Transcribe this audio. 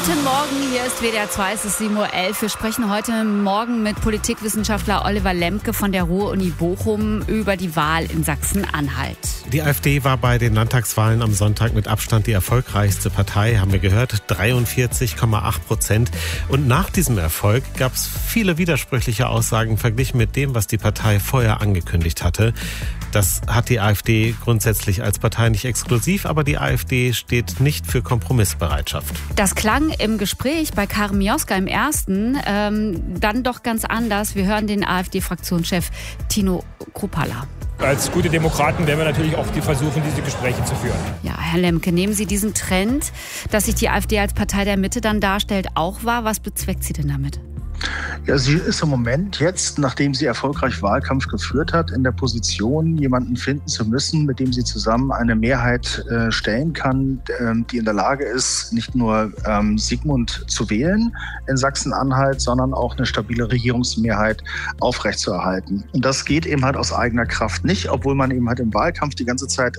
Guten Morgen, hier ist WDR 2, es ist 7:11 Uhr. Wir sprechen heute Morgen mit Politikwissenschaftler Oliver Lemke von der Ruhr-Uni Bochum über die Wahl in Sachsen-Anhalt. Die AfD war bei den Landtagswahlen am Sonntag mit Abstand die erfolgreichste Partei, haben wir gehört, 43,8%. Und nach diesem Erfolg gab es viele widersprüchliche Aussagen verglichen mit dem, was die Partei vorher angekündigt hatte. Das hat die AfD grundsätzlich als Partei nicht exklusiv, aber die AfD steht nicht für Kompromissbereitschaft. Das klang im Gespräch bei Karin Mioska im ersten dann doch ganz anders. Wir hören den AfD-Fraktionschef Tino Kruppalla. Als gute Demokraten werden wir natürlich auch versuchen, diese Gespräche zu führen. Ja, Herr Lemke, nehmen Sie diesen Trend, dass sich die AfD als Partei der Mitte dann darstellt, auch wahr? Was bezweckt sie denn damit? Ja, sie ist im Moment jetzt, nachdem sie erfolgreich Wahlkampf geführt hat, in der Position, jemanden finden zu müssen, mit dem sie zusammen eine Mehrheit stellen kann, die in der Lage ist, nicht nur Sigmund zu wählen in Sachsen-Anhalt, sondern auch eine stabile Regierungsmehrheit aufrechtzuerhalten. Und das geht eben halt aus eigener Kraft nicht, obwohl man eben halt im Wahlkampf die ganze Zeit